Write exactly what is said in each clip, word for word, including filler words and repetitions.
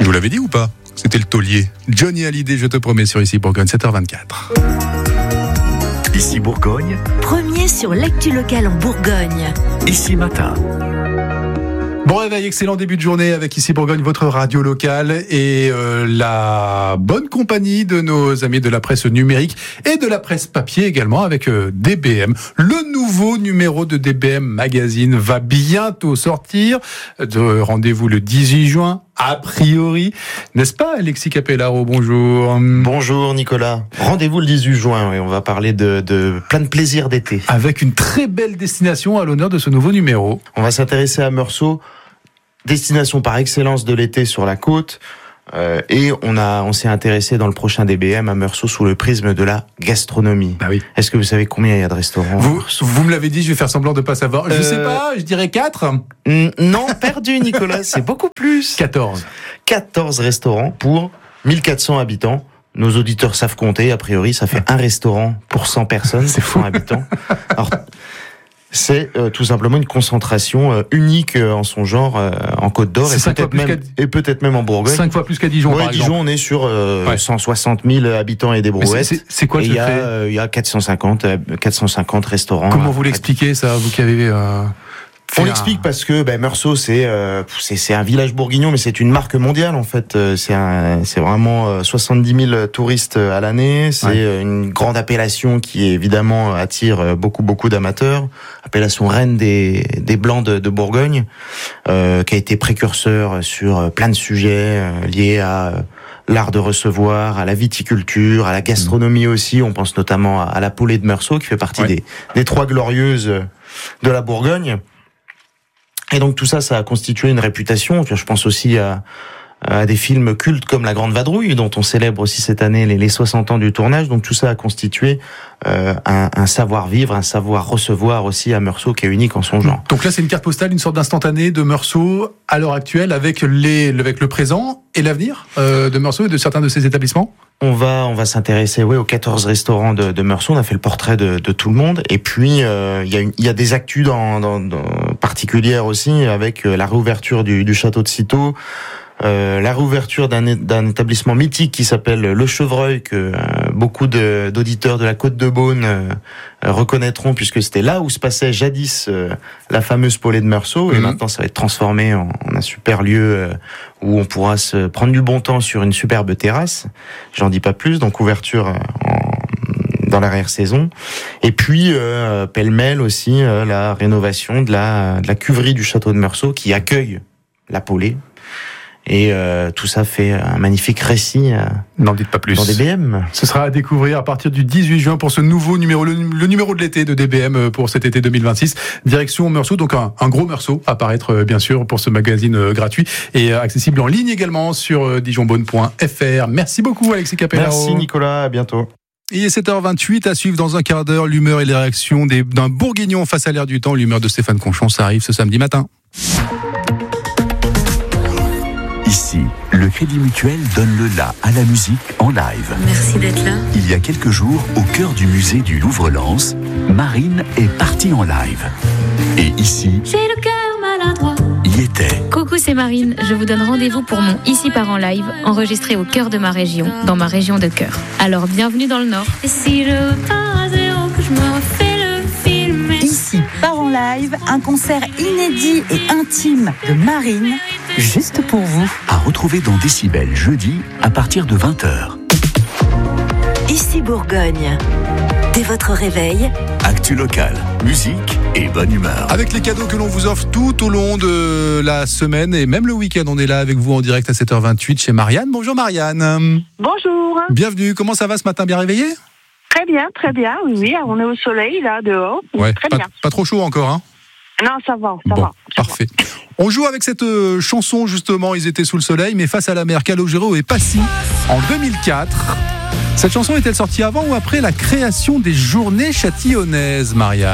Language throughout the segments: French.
nous l'avez dit ou pas ? C'était le taulier. Johnny Hallyday, je te promets, sur Ici Bourgogne, sept heures vingt-quatre. Ici Bourgogne, Premier sur l'actu locale en Bourgogne. Ici Matin. Bon réveil, excellent début de journée avec Ici Bourgogne, votre radio locale et euh, la bonne compagnie de nos amis de la presse numérique et de la presse papier également avec euh, D B M. Le nouveau numéro de D B M Magazine va bientôt sortir. De rendez-vous le dix-huit juin, a priori. N'est-ce pas, Alexis Capellaro ? Bonjour. Bonjour Nicolas. Rendez-vous le dix-huit juin et on va parler de, de plein de plaisirs d'été. Avec une très belle destination à l'honneur de ce nouveau numéro. On va s'intéresser à Meursault, destination par excellence de l'été sur la côte. Euh, et on a, on s'est intéressé dans le prochain D B M à Meursault sous le prisme de la gastronomie. Bah oui. Est-ce que vous savez combien il y a de restaurants ? Vous, vous me l'avez dit, je vais faire semblant de pas savoir. Je Euh, sais pas, je dirais quatre. N- Non, perdu Nicolas, c'est beaucoup plus. quatorze. quatorze restaurants pour mille quatre cents habitants. Nos auditeurs savent compter, a priori, ça fait un restaurant pour cent personnes, C'est cent habitants. Alors, c'est euh, tout simplement une concentration euh, unique euh, en son genre euh, en Côte d'Or C'est et cinq fois peut-être plus même qu'à- et peut-être même en Bourgogne. Cinq fois plus qu'à Dijon, Ouais, par Dijon, exemple. on est sur euh, Ouais. cent soixante mille habitants et des Mais c'est- brouettes. c'est- c'est quoi Et ce il y a fait euh, il y a quatre cent cinquante euh, quatre cent cinquante restaurants. Comment euh, vous l'expliquez, ça, vous qui avez... Euh, fait On un- l'explique parce que ben, Meursault, c'est, euh, c'est c'est un village bourguignon, mais c'est une marque mondiale en fait. Euh, C'est un, c'est vraiment euh, soixante-dix mille touristes à l'année. C'est Ouais. euh, une grande appellation qui évidemment attire euh, beaucoup beaucoup d'amateurs. Appellation reine des des blancs de, de Bourgogne, euh, qui a été précurseur sur euh, plein de sujets euh, liés à euh, l'art de recevoir, à la viticulture, à la gastronomie aussi. On pense notamment à, à la Poulée de Meursault, qui fait partie Ouais. des des trois glorieuses de la Bourgogne. Et donc tout ça, ça a constitué une réputation. Je pense aussi à, à des films cultes comme La Grande Vadrouille, dont on célèbre aussi cette année les, les soixante ans du tournage. Donc tout ça a constitué euh, un, un savoir-vivre, un savoir-recevoir aussi à Meursault qui est unique en son genre. Donc là, c'est une carte postale, une sorte d'instantané de Meursault à l'heure actuelle avec, les, avec le présent et l'avenir euh, de Meursault et de certains de ses établissements. On va, on va s'intéresser, ouais, aux quatorze restaurants de, de Meursault. On a fait le portrait de, de tout le monde. Et puis, euh, il y a une, il y a des actus dans, dans, dans particulières aussi, avec euh, la réouverture du, du château de Cîteaux, euh, la réouverture d'un, d'un établissement mythique qui s'appelle Le Chevreuil, que euh, beaucoup de, d'auditeurs de la Côte de Beaune euh, reconnaîtront, puisque c'était là où se passait jadis euh, la fameuse Poulée de Meursault. Et Mhm. maintenant, ça va être transformé en, en un super lieu euh, où on pourra se prendre du bon temps sur une superbe terrasse. J'en dis pas plus, donc ouverture en, dans l'arrière-saison. Et puis, euh, pêle-mêle aussi, euh, la rénovation de la, de la cuverie du château de Meursault qui accueille la Poulée. Et euh, tout ça fait un magnifique récit euh, N'en dites pas plus. dans D B M. Ce sera à découvrir à partir du dix-huit juin pour ce nouveau numéro, le, le numéro de l'été de D B M pour cet été deux mille vingt-six. Direction Meursault, donc un, un gros Meursault à paraître euh, bien sûr pour ce magazine euh, gratuit et euh, accessible en ligne également sur euh, dijon beaune point f r. Merci beaucoup Alexis Capellaro. Merci Nicolas, à bientôt. Il est sept heures vingt-huit, à suivre dans un quart d'heure l'humeur et les réactions des, d'un Bourguignon face à l'air du temps. L'humeur de Stéphane Conchon, ça arrive ce samedi matin. Ici, le Crédit Mutuel donne le la à la musique en live. Merci d'être là. Il y a quelques jours, au cœur du musée du Louvre-Lens, Marine est partie en live. Et ici, J'ai le cœur maladroit. y était. Coucou, c'est Marine. Je vous donne rendez-vous pour mon Ici part en live, enregistré au cœur de ma région, dans ma région de cœur. Alors, bienvenue dans le Nord. Et si je repars à zéro, que je me refais le film. Ici part en live, un concert inédit et intime de Marine, juste pour vous. À retrouver dans Décibel jeudi à partir de vingt heures. Ici Bourgogne. Dès votre réveil, Actu locale, musique et bonne humeur. Avec les cadeaux que l'on vous offre tout au long de la semaine et même le week-end, on est là avec vous en direct à sept heures vingt-huit chez Marianne. Bonjour Marianne. Bonjour. Bienvenue, comment ça va ce matin, bien réveillé ? Très bien, très bien. Oui, oui, on est au soleil, là, dehors. Ouais, très pas, bien. pas trop chaud encore, hein ? Non, ça va, ça Bon, va. ça parfait. On joue avec cette euh, chanson, justement, Ils étaient sous le soleil, mais face à la mer, Calogero et Passy, en deux mille quatre. Cette chanson est-elle sortie avant ou après la création des Journées châtillonnaises, Marianne ?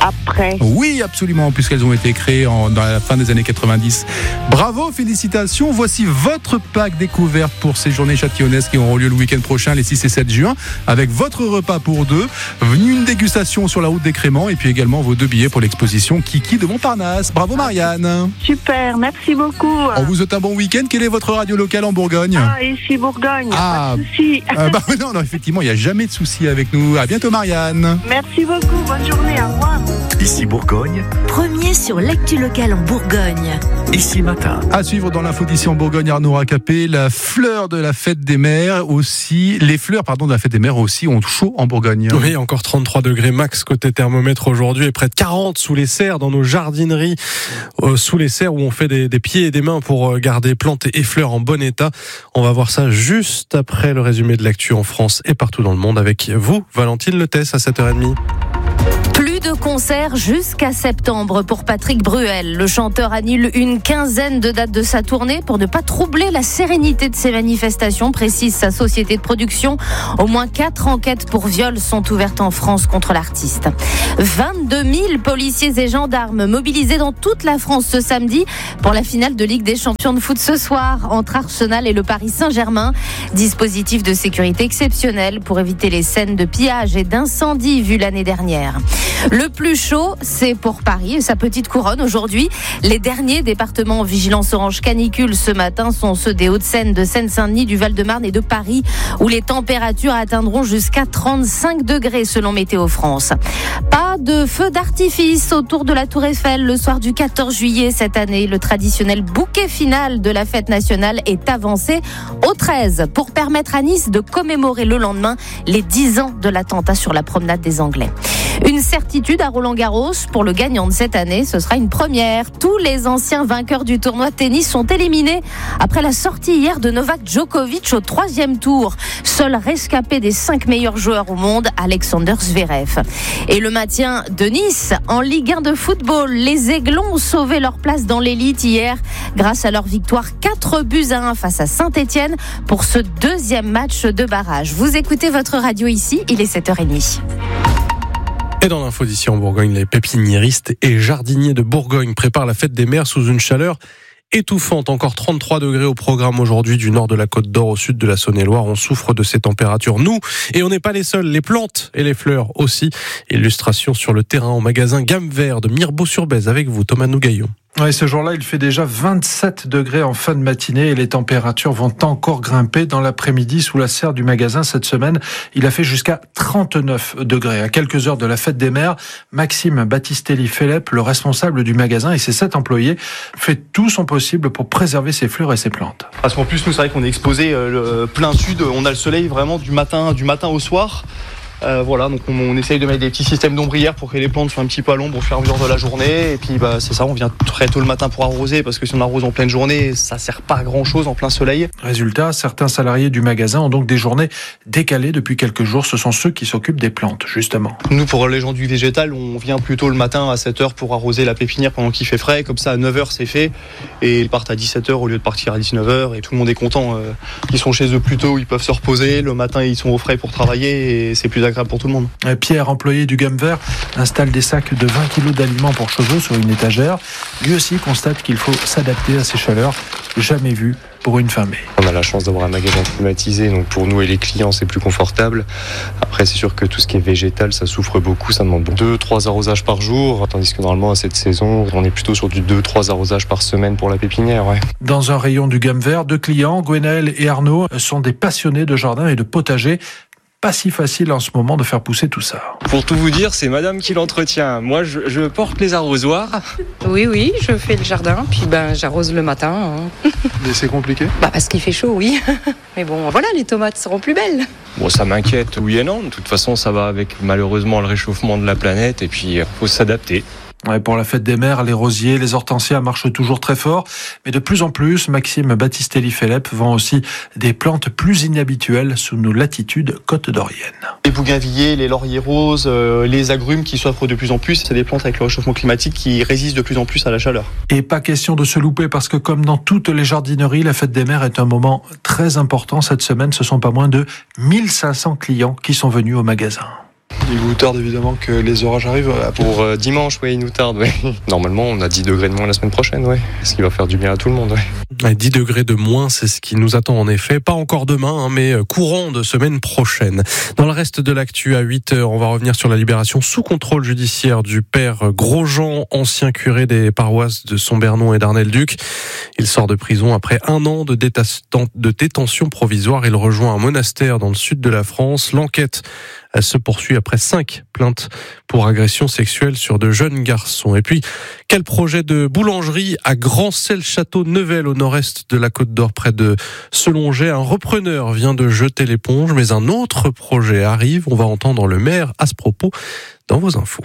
après. Oui, absolument, puisqu'elles ont été créées en, dans la fin des années quatre-vingt-dix. Bravo, félicitations. Voici votre pack découverte pour ces journées châtillonnaises qui auront lieu le week-end prochain, les six et sept juin, avec votre repas pour deux, une dégustation sur la route des Créments et puis également vos deux billets pour l'exposition Kiki de Montparnasse. Bravo Marianne. Super, merci beaucoup. On vous souhaite un bon week-end. Quelle est votre radio locale en Bourgogne ? Ah, ici Bourgogne, Ah, pas de souci. euh, bah, non, non, effectivement, il n'y a jamais de souci avec nous. À bientôt Marianne. Merci beaucoup, bonne journée, au revoir. Ici Bourgogne, Premier sur l'actu locale en Bourgogne. ici matin. À suivre dans l'info d'ici en Bourgogne, Arnaud Racapé, la fleur de la fête des mères aussi, les fleurs pardon de la fête des mères aussi ont chaud en Bourgogne. Oui, encore trente-trois degrés max côté thermomètre aujourd'hui et près de quarante sous les serres dans nos jardineries, euh, sous les serres où on fait des, des pieds et des mains pour garder plantes et fleurs en bon état. On va voir ça juste après le résumé de l'actu en France et partout dans le monde avec vous, Valentine Letès à sept heures trente. Plus de concerts jusqu'à septembre pour Patrick Bruel. Le chanteur annule une quinzaine de dates de sa tournée pour ne pas troubler la sérénité de ses manifestations, précise sa société de production. Au moins quatre enquêtes pour viol sont ouvertes en France contre l'artiste. vingt-deux mille policiers et gendarmes mobilisés dans toute la France ce samedi pour la finale de Ligue des champions de foot ce soir entre Arsenal et le Paris Saint-Germain. Dispositif de sécurité exceptionnel pour éviter les scènes de pillage et d'incendie vues l'année dernière. Le plus chaud, c'est pour Paris et sa petite couronne aujourd'hui. Les derniers départements en vigilance orange canicule ce matin sont ceux des Hauts-de-Seine, de Seine-Saint-Denis, du Val-de-Marne et de Paris, où les températures atteindront jusqu'à trente-cinq degrés selon Météo France. Pas de feu d'artifice autour de la Tour Eiffel le soir du quatorze juillet cette année. Le traditionnel bouquet final de la fête nationale est avancé au treize pour permettre à Nice de commémorer le lendemain les dix ans de l'attentat sur la promenade des Anglais. Une certitude à Roland-Garros pour le gagnant de cette année, ce sera une première. Tous les anciens vainqueurs du tournoi de tennis sont éliminés après la sortie hier de Novak Djokovic au troisième tour. Seul rescapé des cinq meilleurs joueurs au monde, Alexander Zverev. Et le maintien de Nice en Ligue un de football. Les Aiglons ont sauvé leur place dans l'élite hier grâce à leur victoire quatre buts à un face à Saint-Etienne pour ce deuxième match de barrage. Vous écoutez votre radio ici, il est sept heures trente. Et dans l'info d'ici en Bourgogne, les pépiniéristes et jardiniers de Bourgogne préparent la fête des mères sous une chaleur étouffante. Encore trente-trois degrés au programme aujourd'hui du nord de la Côte d'Or au sud de la Saône-et-Loire. On souffre de ces températures, nous, et on n'est pas les seuls. Les plantes et les fleurs aussi. Illustration sur le terrain au magasin Gamme Vert de Mirebeau-sur-Bèze avec vous, Thomas Nougaillon. Oui, ce jour-là, il fait déjà vingt-sept degrés en fin de matinée et les températures vont encore grimper dans l'après-midi sous la serre du magasin. Cette semaine, il a fait jusqu'à trente-neuf degrés. À quelques heures de la fête des mères, Maxime Battistelli-Phélep, le responsable du magasin et ses sept employés, fait tout son possible pour préserver ses fleurs et ses plantes. Parce qu'en plus, nous, c'est vrai qu'on est exposé euh, plein sud. On a le soleil vraiment du matin, du matin au soir. Euh, voilà, donc on, on essaye de mettre des petits systèmes d'ombrières pour que les plantes soient un petit peu à l'ombre au fur et à mesure de la journée. Et puis bah, c'est ça, on vient très tôt le matin pour arroser parce que si on arrose en pleine journée, ça sert pas à grand chose en plein soleil. Résultat, certains salariés du magasin ont donc des journées décalées depuis quelques jours. Ce sont ceux qui s'occupent des plantes, justement. Nous, pour les gens du végétal, on vient plutôt le matin à sept heures pour arroser la pépinière pendant qu'il fait frais. Comme ça, à neuf heures, c'est fait. Et ils partent à dix-sept heures au lieu de partir à dix-neuf heures. Et tout le monde est content. Ils sont chez eux plus tôt, ils peuvent se reposer. Le matin, ils sont au frais pour travailler et c'est plus agréable pour tout le monde. Pierre, employé du Gamme Vert, installe des sacs de vingt kilos d'aliments pour chevaux sur une étagère. Lui aussi constate qu'il faut s'adapter à ces chaleurs jamais vues pour une fin mai. On a la chance d'avoir un magasin climatisé, donc pour nous et les clients, c'est plus confortable. Après, c'est sûr que tout ce qui est végétal, ça souffre beaucoup. Ça demande deux trois arrosages par jour, tandis que normalement, à cette saison, on est plutôt sur du deux trois arrosages par semaine pour la pépinière. Ouais. Dans un rayon du Gamme Vert, deux clients, Gwenaël et Arnaud, sont des passionnés de jardin et de potager. Pas si facile en ce moment de faire pousser tout ça. Pour tout vous dire, c'est madame qui l'entretient. Moi, je, je porte les arrosoirs. Oui, oui, je fais le jardin, puis ben, j'arrose le matin. Hein. Mais c'est compliqué ? Bah, parce qu'il fait chaud, oui. Mais bon, voilà, les tomates seront plus belles. Bon, ça m'inquiète, oui et non. De toute façon, ça va avec malheureusement le réchauffement de la planète et puis il faut s'adapter. Ouais, pour la fête des mères, les rosiers, les hortensias marchent toujours très fort. Mais de plus en plus, Maxime Battistelli-Phélep vend aussi des plantes plus inhabituelles sous nos latitudes côte-doriennes. Les bougainvilliers, les lauriers roses, euh, les agrumes qui s'offrent de plus en plus. C'est des plantes avec le réchauffement climatique qui résistent de plus en plus à la chaleur. Et pas question de se louper parce que comme dans toutes les jardineries, la fête des mères est un moment très important. Cette semaine, ce sont pas moins de mille cinq cents clients qui sont venus au magasin. Il vous tarde évidemment que les orages arrivent. Pour euh, dimanche, oui, il nous tarde. Ouais. Normalement, on a dix degrés de moins la semaine prochaine, ouais. Ce qui va faire du bien à tout le monde. Ouais. dix degrés de moins, c'est ce qui nous attend en effet. Pas encore demain, hein, mais courant de semaine prochaine. Dans le reste de l'actu, à huit heures, on va revenir sur la libération sous contrôle judiciaire du père Grosjean, ancien curé des paroisses de Sombernon et d'Arnel-Duc. Il sort de prison après un an de, déta- de détention provisoire. Il rejoint un monastère dans le sud de la France. L'enquête elle se poursuit après cinq plaintes pour agression sexuelle sur de jeunes garçons. Et puis, quel projet de boulangerie à Grand-Celles-Château-Neuvelle au nord-est de la Côte d'Or près de Selonget. Un repreneur vient de jeter l'éponge, mais un autre projet arrive. On va entendre le maire à ce propos dans vos infos.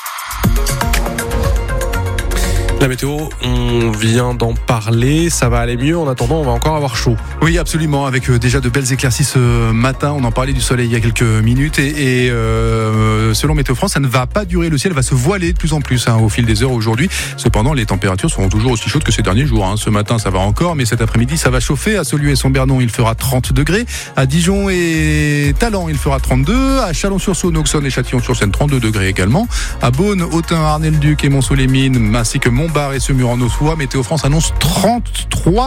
La météo, on vient d'en parler, ça va aller mieux. En attendant, on va encore avoir chaud. Oui, absolument, avec euh, déjà de belles éclaircies ce matin. On en parlait du soleil il y a quelques minutes. Et, et euh, selon Météo France, ça ne va pas durer. Le ciel va se voiler de plus en plus hein, au fil des heures aujourd'hui. Cependant, les températures seront toujours aussi chaudes que ces derniers jours. Hein. Ce matin, ça va encore, mais cet après-midi, ça va chauffer. À Saulieu et Sombernon, il fera trente degrés. À Dijon et Talent, il fera trente-deux. À Chalon-sur-Saône, Auxonne et Châtillon-sur-Seine, trente-deux degrés également. À Beaune, Autun, Arnel-Duc et Mont-Soleil-Mines, ainsi que Montbard et Semur en Ossois, Météo France annonce trente-trois